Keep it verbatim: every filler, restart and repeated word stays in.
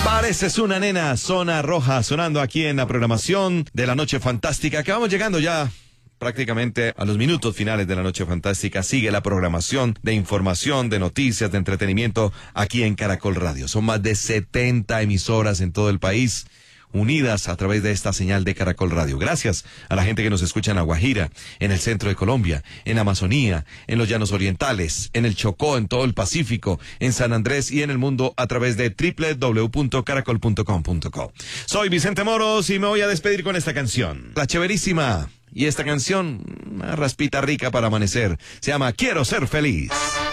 Pareces una nena, Zona Roja, sonando aquí en la programación de la Noche Fantástica, que vamos llegando ya prácticamente a los minutos finales de la Noche Fantástica. Sigue la programación de información, de noticias, de entretenimiento aquí en Caracol Radio. Son más de setenta emisoras en todo el país, unidas a través de esta señal de Caracol Radio. Gracias a la gente que nos escucha en La Guajira, en el centro de Colombia, en Amazonía, en los Llanos Orientales, en el Chocó, en todo el Pacífico, en San Andrés y en el mundo a través de doble u doble u doble u punto caracol punto com punto co. Soy Vicente Moros y me voy a despedir con esta canción. La chéverísima. Y esta canción, una raspita rica para amanecer. Se llama Quiero Ser Feliz.